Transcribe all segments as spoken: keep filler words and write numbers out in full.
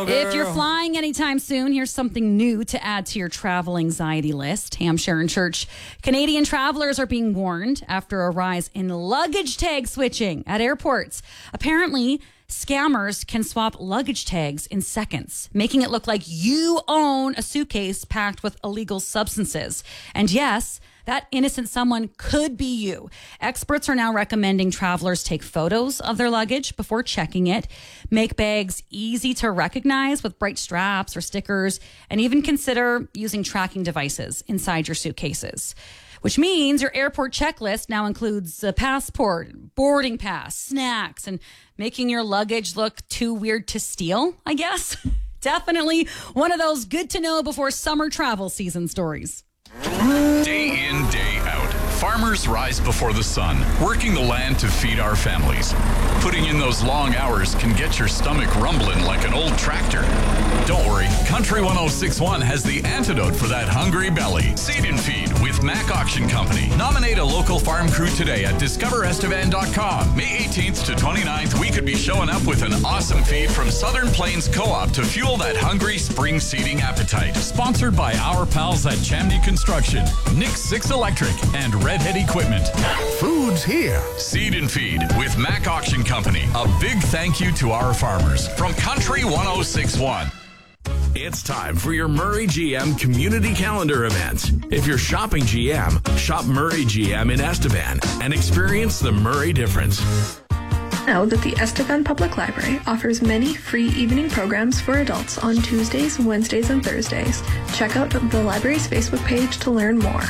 If you're flying anytime soon, here's something new to add to your travel anxiety list. Hampshire and Church Canadian travelers are being warned after a rise in luggage tag switching at airports. Apparently, scammers can swap luggage tags in seconds, making it look like you own a suitcase packed with illegal substances. And yes, that innocent someone could be you. Experts are now recommending travelers take photos of their luggage before checking it, make bags easy to recognize with bright straps or stickers, and even consider using tracking devices inside your suitcases. Which means your airport checklist now includes a passport, boarding pass, snacks, and making your luggage look too weird to steal, I guess. Definitely one of those good to know before summer travel season stories. Day in, day out, farmers rise before the sun, working the land to feed our families. Putting in those long hours can get your stomach rumbling like an old tractor. Don't worry, Country one oh six point one has the antidote for that hungry belly. Seed and Feed with Mac Auction Company. Nominate a local farm crew today at discover estevan dot com. May eighteenth to twenty-ninth, we could be showing up with an awesome feed from Southern Plains Co-op to fuel that hungry spring seeding appetite. Sponsored by our pals at Chamney Construction, Nick Six Electric, and Redhead Equipment. Food's here. Seed and Feed with Mac Auction Company. A big thank you to our farmers from Country one oh six point one. It's time for your Murray G M community calendar events. If you're shopping G M, shop Murray G M in Estevan and experience the Murray difference. Know that the Estevan Public Library offers many free evening programs for adults on Tuesdays, Wednesdays, and Thursdays. Check out the library's Facebook page to learn more.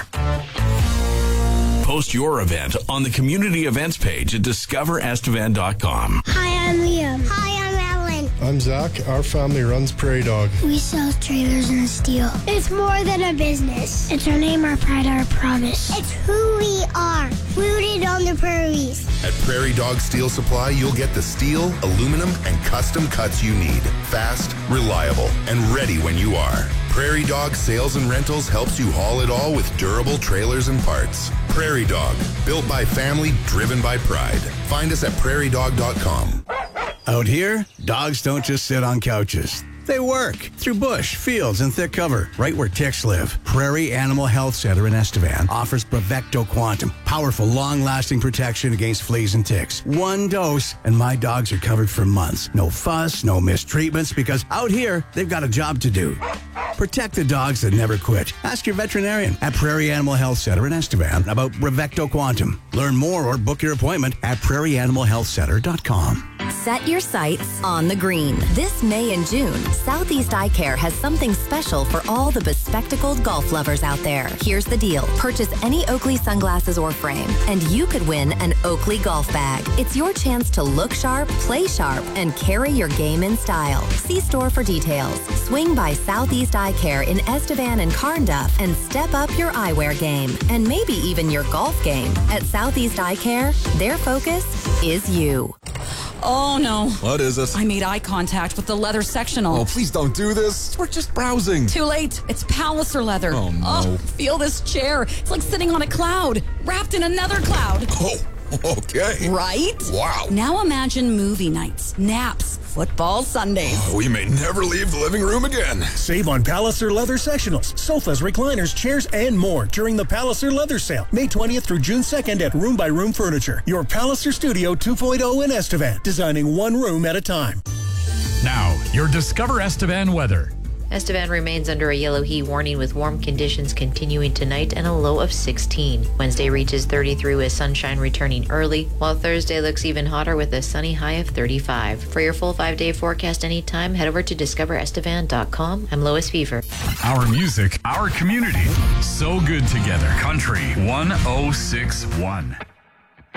Post your event on the community events page at discover estevan dot com. Hi, I'm Liam. Hi, I'm Ellen. I'm Zach. Our family runs Prairie Dog. We sell trailers and steel. It's more than a business. It's our name, our pride, our promise. It's who we are, rooted on the prairies. At Prairie Dog Steel Supply, you'll get the steel, aluminum, and custom cuts you need. Fast, reliable, and ready when you are. Prairie Dog Sales and Rentals helps you haul it all with durable trailers and parts. Prairie Dog, built by family, driven by pride. Find us at prairie dog dot com. Out here, dogs don't just sit on couches. They work through bush, fields, and thick cover, right where ticks live. Prairie Animal Health Center in Estevan offers Brevecto Quantum, powerful, long-lasting protection against fleas and ticks. One dose, and my dogs are covered for months. No fuss, no mistreatments, because out here, they've got a job to do. Protect the dogs that never quit. Ask your veterinarian at Prairie Animal Health Center in Estevan about Brevecto Quantum. Learn more or book your appointment at prairie animal health center dot com. Set your sights on the green. This May and June, Southeast Eye Care has something special for all the bespectacled golf lovers out there. Here's the deal. Purchase any Oakley sunglasses or frame, and you could win an Oakley golf bag. It's your chance to look sharp, play sharp, and carry your game in style. See store for details. Swing by Southeast Eye Care in Estevan and Carnduff and step up your eyewear game, and maybe even your golf game. At Southeast Eye Care, their focus is you. Oh, no. What is it? I made eye contact with the leather sectional. Oh, please don't do this. We're just browsing. Too late. It's Palliser leather. Oh, no. Oh, feel this chair. It's like sitting on a cloud, wrapped in another cloud. Oh, okay. Right? Wow. Now imagine movie nights, naps, football Sundays. Oh, we may never leave the living room again. Save on Palliser leather sectionals, sofas, recliners, chairs, and more during the Palliser leather sale, May twentieth through June second at Room by Room Furniture. Your Palliser Studio two point oh in Estevan, designing one room at a time. Now, your Discover Estevan weather. Estevan remains under a yellow heat warning with warm conditions continuing tonight and a low of sixteen. Wednesday reaches thirty-three with sunshine returning early, while Thursday looks even hotter with a sunny high of thirty-five. For your full five-day forecast anytime, head over to discover estevan dot com. I'm Lois Fever. Our music, our community. So good together. Country one oh six point one.